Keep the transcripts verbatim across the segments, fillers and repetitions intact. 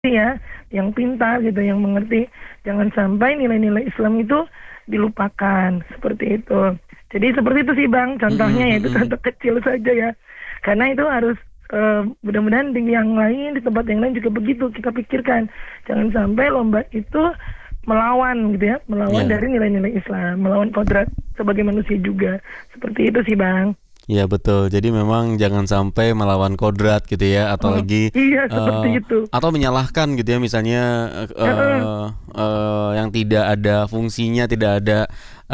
ya, yang pintar gitu, yang mengerti. Jangan sampai nilai-nilai Islam itu dilupakan, seperti itu. Jadi seperti itu sih Bang, contohnya Mm-mm, ya itu mm-mm. contoh kecil saja ya. Karena itu harus eh, mudah-mudahan di yang lain, di tempat yang lain juga begitu kita pikirkan. Jangan sampai lomba itu melawan gitu ya, melawan Ya, dari nilai-nilai Islam, melawan kodrat sebagai manusia juga. Seperti itu sih Bang. ya betul. Jadi memang jangan sampai melawan kodrat gitu ya, atau Hmm, lagi iya seperti eh, itu. atau menyalahkan gitu ya, misalnya Heeh, eh, eh, yang tidak ada fungsinya, tidak ada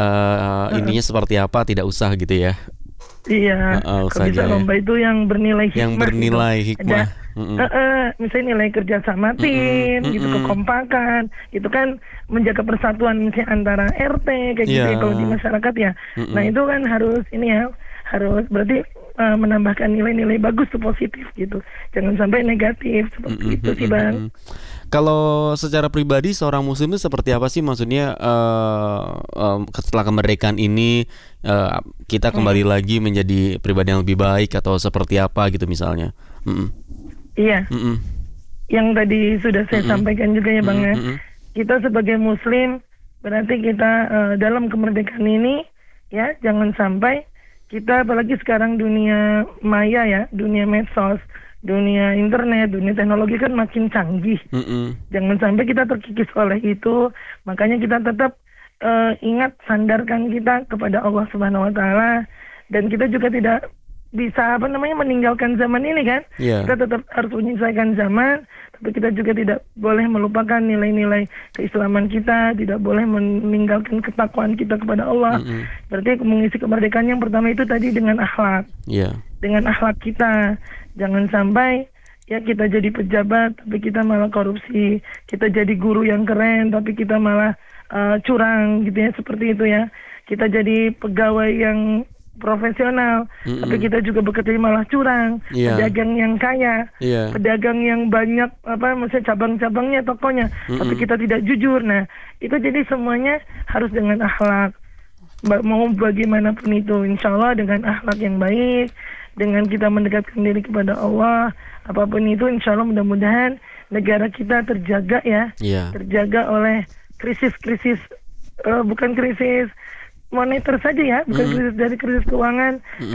eh, heeh. ininya seperti apa, tidak usah gitu ya. Iya, Heeh, kalau bisa usahanya ya. lomba itu yang bernilai Yang hikmah gitu. bernilai Ada, hikmah. Mm-mm. eh, eh, misalnya nilai kerja sama Mm-mm, tim, gitu, mm-mm. kekompakan, itu kan menjaga persatuan misalnya antara R T kayak gitu Iya. ya kalau di masyarakat ya. Nah Mm-mm. itu kan harus ini ya, harus berarti eh, menambahkan nilai-nilai bagus tuh positif gitu. Jangan sampai negatif seperti Mm-mm, itu sih mm-mm, Bang. mm-mm. Kalau secara pribadi seorang muslim itu seperti apa sih, maksudnya eh, em, setelah kemerdekaan ini eh, kita Mm, kembali lagi menjadi pribadi yang lebih baik atau seperti apa gitu misalnya. Mm-mm, iya, mm-mm, yang tadi sudah saya mm-mm, sampaikan juga ya Bang mm-mm, ya. mm-mm. Kita sebagai muslim berarti kita eh, dalam kemerdekaan ini ya jangan sampai kita apalagi sekarang dunia maya ya, dunia medsos, dunia internet, dunia teknologi kan makin canggih. Mm-mm. Jangan sampai kita terkikis oleh itu. Makanya kita tetap eh, ingat sandarkan kita kepada Allah Subhanahu wa taala dan kita juga tidak bisa apa namanya meninggalkan zaman ini kan. Iya. Kita tetap harus menyesuaikan zaman, tapi kita juga tidak boleh melupakan nilai-nilai keislaman kita, tidak boleh meninggalkan ketakwaan kita kepada Allah. Mm-mm. Berarti mengisi kemerdekaan yang pertama itu tadi dengan akhlak, Iya. dengan akhlak kita. Jangan sampai ya kita jadi pejabat tapi kita malah korupsi, kita jadi guru yang keren tapi kita malah eh, curang gitu ya, seperti itu ya. Kita jadi pegawai yang profesional tapi Mm-mm. kita juga bekerja malah curang, Iya. pedagang yang kaya, Iya. pedagang yang banyak apa maksudnya cabang-cabangnya tokonya tapi Mm-mm. kita tidak jujur. Nah, itu jadi semuanya harus dengan akhlak. Ba- mau bagaimanapun itu insya Allah dengan akhlak yang baik, dengan kita mendekatkan diri kepada Allah, apapun itu insya Allah mudah-mudahan negara kita terjaga ya, Iya. terjaga oleh krisis-krisis, eh, bukan krisis moneter saja ya, bukan Mm-mm. krisis dari krisis keuangan, Mm-mm.